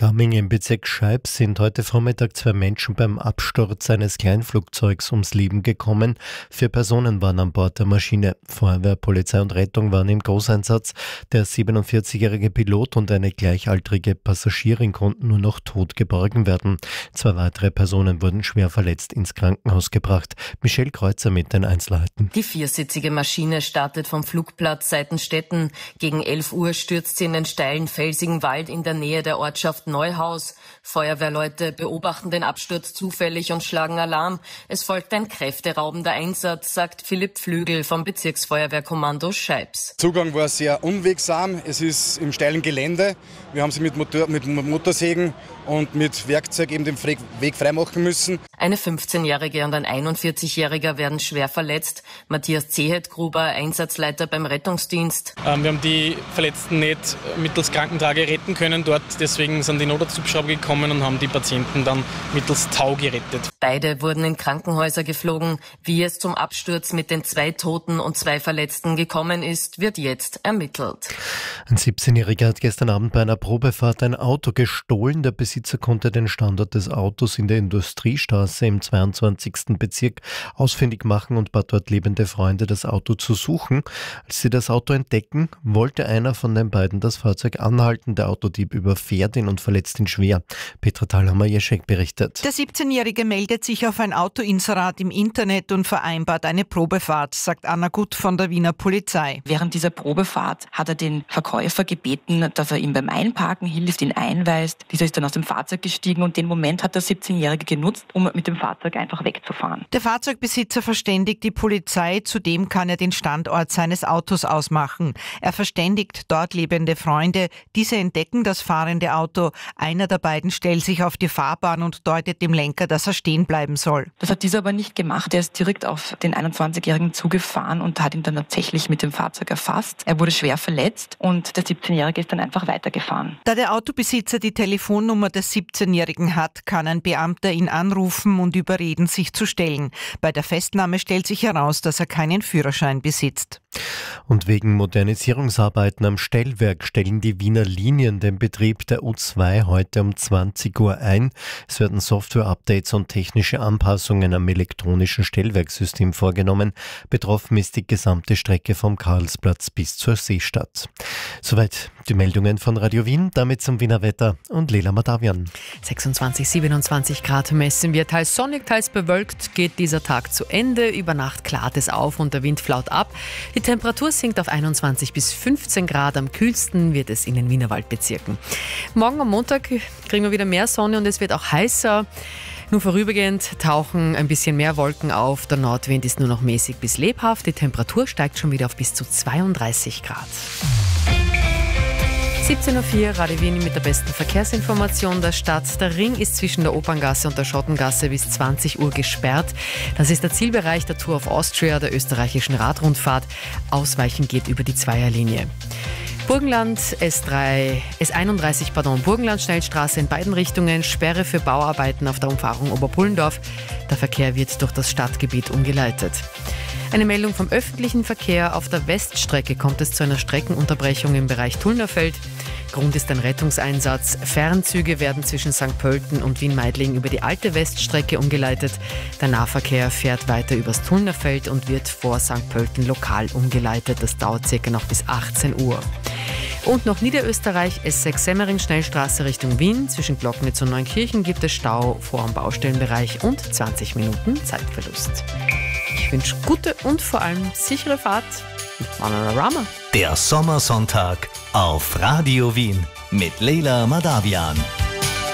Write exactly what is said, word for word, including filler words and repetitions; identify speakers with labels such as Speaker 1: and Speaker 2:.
Speaker 1: Gamming im Bezirk Scheib sind heute Vormittag zwei Menschen beim Absturz eines Kleinflugzeugs ums Leben gekommen. Vier Personen waren an Bord der Maschine. Feuerwehr, Polizei und Rettung waren im Großeinsatz. Der siebenundvierzigjährige Pilot und eine gleichaltrige Passagierin konnten nur noch tot geborgen werden. Zwei weitere Personen wurden schwer verletzt ins Krankenhaus gebracht. Michelle Kreuzer mit den Einzelheiten.
Speaker 2: Die viersitzige Maschine startet vom Flugplatz Seitenstetten. Gegen elf Uhr stürzt sie in den steilen, felsigen Wald in der Nähe der Ortschaft Neuhaus. Feuerwehrleute beobachten den Absturz zufällig und schlagen Alarm. Es folgt ein kräfteraubender Einsatz, sagt Philipp Flügel vom Bezirksfeuerwehrkommando Scheibs.
Speaker 3: Zugang war sehr unwegsam. Es ist im steilen Gelände. Wir haben sie mit, Motor, mit Motorsägen und mit Werkzeug eben den Weg freimachen müssen.
Speaker 2: Eine fünfzehnjährige und ein einundvierzigjähriger werden schwer verletzt. Matthias Zehetgruber, Einsatzleiter beim Rettungsdienst.
Speaker 4: Ähm, wir haben die Verletzten nicht mittels Krankentrage retten können dort. Deswegen sind die Notarzthubschrauber gekommen und haben die Patienten dann mittels Tau gerettet.
Speaker 2: Beide wurden in Krankenhäuser geflogen. Wie es zum Absturz mit den zwei Toten und zwei Verletzten gekommen ist, wird jetzt ermittelt.
Speaker 1: Ein siebzehnjähriger hat gestern Abend bei einer Probefahrt ein Auto gestohlen. Der Besitzer konnte den Standort des Autos in der Industriestraße im zweiundzwanzigsten Bezirk ausfindig machen und bat dort lebende Freunde, das Auto zu suchen. Als sie das Auto entdecken, wollte einer von den beiden das Fahrzeug anhalten. Der Autodieb überfährt ihn und verletzt ihn schwer. Petra Thalhammer-Jeschek berichtet.
Speaker 5: Der siebzehnjährige meldet sich auf ein Autoinserat im Internet und vereinbart eine Probefahrt, sagt Anna Gutt von der Wiener Polizei.
Speaker 6: Während dieser Probefahrt hat er den Verkäufer gebeten, dass er ihm beim Einparken hilft, ihn einweist. Dieser ist dann aus dem Fahrzeug gestiegen und den Moment hat der siebzehnjährige genutzt, um mit dem Fahrzeug einfach wegzufahren.
Speaker 5: Der Fahrzeugbesitzer verständigt die Polizei, zudem kann er den Standort seines Autos ausmachen. Er verständigt dort lebende Freunde, diese entdecken das fahrende Auto. Einer der beiden stellt sich auf die Fahrbahn und deutet dem Lenker, dass er stehen bleiben soll.
Speaker 6: Das hat dieser aber nicht gemacht. Er ist direkt auf den einundzwanzigjährigen zugefahren und hat ihn dann tatsächlich mit dem Fahrzeug erfasst. Er wurde schwer verletzt und der siebzehnjährige ist dann einfach weitergefahren.
Speaker 5: Da der Autobesitzer die Telefonnummer des siebzehnjährigen hat, kann ein Beamter ihn anrufen und überreden, sich zu stellen. Bei der Festnahme stellt sich heraus, dass er keinen Führerschein besitzt.
Speaker 1: Und wegen Modernisierungsarbeiten am Stellwerk stellen die Wiener Linien den Betrieb der U zwei heute um zwanzig Uhr ein. Es werden Software-Updates und technische Anpassungen am elektronischen Stellwerkssystem vorgenommen. Betroffen ist die gesamte Strecke vom Karlsplatz bis zur Seestadt. Soweit die Meldungen von Radio Wien, damit zum Wiener Wetter und Leila Madavian.
Speaker 7: sechsundzwanzig, siebenundzwanzig Grad messen wir. Teils sonnig, teils bewölkt geht dieser Tag zu Ende. Über Nacht klart es auf und der Wind flaut ab. Die Temperatur sinkt auf einundzwanzig bis fünfzehn Grad. Am kühlsten wird es in den Wienerwaldbezirken. Morgen am Montag kriegen wir wieder mehr Sonne und es wird auch heißer. Nur vorübergehend tauchen ein bisschen mehr Wolken auf. Der Nordwind ist nur noch mäßig bis lebhaft. Die Temperatur steigt schon wieder auf bis zu zweiunddreißig Grad. siebzehn Uhr vier, Radio Wien mit der besten Verkehrsinformation der Stadt. Der Ring ist zwischen der Operngasse und der Schottengasse bis zwanzig Uhr gesperrt. Das ist der Zielbereich der Tour of Austria, der österreichischen Radrundfahrt. Ausweichen geht über die Zweierlinie. Burgenland S drei, S einunddreißig, pardon, Burgenland Schnellstraße in beiden Richtungen, Sperre für Bauarbeiten auf der Umfahrung Oberpullendorf. Der Verkehr wird durch das Stadtgebiet umgeleitet. Eine Meldung vom öffentlichen Verkehr. Auf der Weststrecke kommt es zu einer Streckenunterbrechung im Bereich Tullnerfeld. Grund ist ein Rettungseinsatz. Fernzüge werden zwischen Sankt Pölten und Wien-Meidling über die alte Weststrecke umgeleitet. Der Nahverkehr fährt weiter übers Tullnerfeld und wird vor Sankt Pölten lokal umgeleitet. Das dauert circa noch bis achtzehn Uhr. Und noch Niederösterreich, S sechs Semmering Schnellstraße Richtung Wien. Zwischen Glocknitz und Neunkirchen gibt es Stau vor am Baustellenbereich und zwanzig Minuten Zeitverlust. Ich wünsche gute und vor allem sichere Fahrt mit Panorama.
Speaker 8: Der Sommersonntag auf Radio Wien mit Leila Madavian.